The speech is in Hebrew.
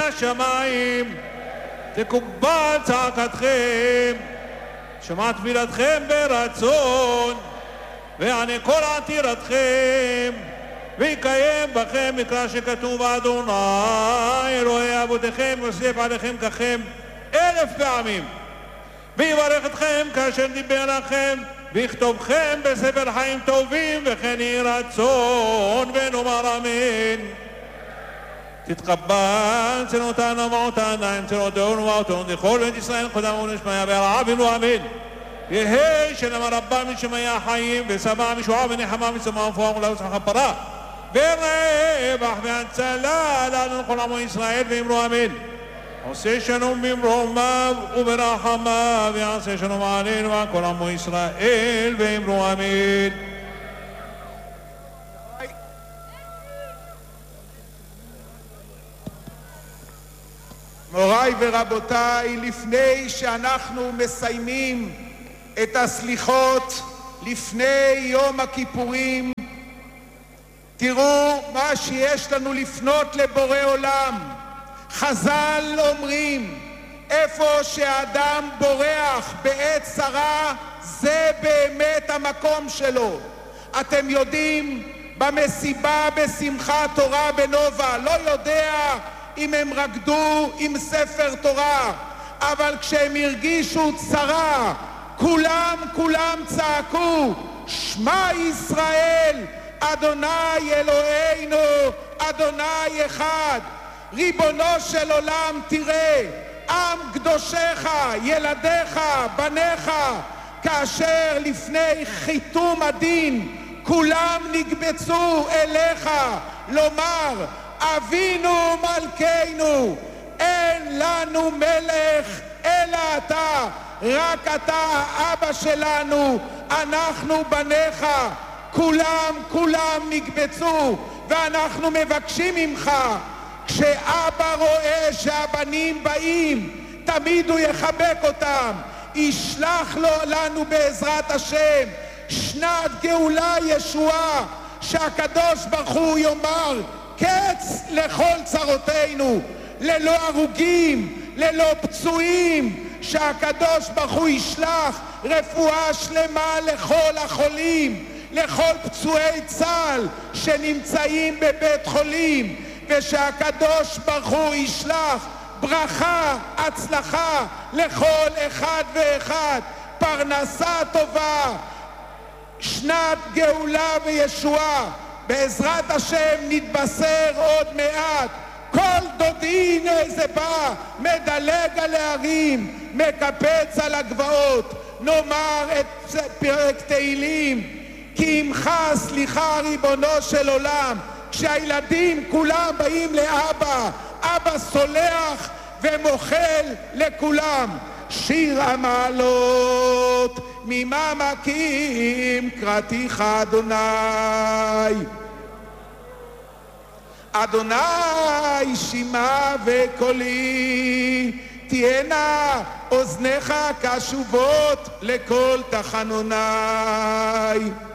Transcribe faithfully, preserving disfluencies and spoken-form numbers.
השמיים, תקובל צעקתכם, שמע תפילתכם ברצון, ויענה כל עתירתכם, ויקיים בכם מקרא שכתוב אדוני אלוהי אבותיכם יוסיף עליכם ככם אלף פעמים, ויברך אתכם כאשר דיבר לכם, ויכתובכם בספר חיים טובים, וכן יהי רצון ונאמר אמן. תתקבל צנותינו ומעותינו, צנותינו ומעותינו, לכל בית ישראל קדם ונשמע ברעבינו אמן. יהי שלמה רבה משמיה חיים, ושבע משועה ונחמה ושמה ופועה ולא ושמחה פרה, ורווח והצלה לנו לכל עמו ישראל, ואמרו אמן. עושה שלום במרומיו וברחמיו, ויעשה שלום עלינו ועל כל עמו ישראל, ואמרו אמן. מוריי ורבותיי, לפני שאנחנו מסיימים את הסליחות לפני יום הכיפורים, תראו מה שיש לנו לפנות לבורא עולם. חז"ל אומרים, איפה שהאדם בורח בעת צרה, זה באמת המקום שלו. אתם יודעים, במסיבה בשמחת תורה בנובה, לא יודע אם הם רקדו עם ספר תורה, אבל כשהם הרגישו צרה, כולם כולם צעקו, שמע ישראל, אדוני אלוהינו, אדוני אחד. ריבונו של עולם, תראה, עם קדושך, ילדיך, בניך, כאשר לפני חיתום הדין כולם נקבצו אליך לומר, אבינו מלכנו, אין לנו מלך אלא אתה, רק אתה אבא שלנו, אנחנו בניך. כולם כולם נקבצו, ואנחנו מבקשים ממך, כשאבא רואה שהבנים באים, תמיד הוא יחבק אותם, ישלח לו לנו בעזרת השם שנת גאולה ישועה, שהקדוש ברוך הוא יאמר קץ לכל צרותינו, ללא הרוגים, ללא פצועים, שהקדוש ברוך הוא ישלח רפואה שלמה לכל החולים, לכל פצועי צה"ל שנמצאים בבית חולים, ושהקדוש ברוך הוא ישלח ברכה, הצלחה לכל אחד ואחד, פרנסה טובה, שנת גאולה וישועה. בעזרת השם נתבשר עוד מעט. כל דודי הנה זה בא, מדלג על הערים, מקפץ על הגבעות. נאמר את פרק תהילים, כי עמך סליחה ריבונו של עולם. כשהילדים כולם באים לאבא, אבא סולח ומוחל לכולם. שיר המעלות ממעמקים קראתיך אדוני. אדוני שמע וקולי, תהיינה אוזניך קשובות לכל תחנוני.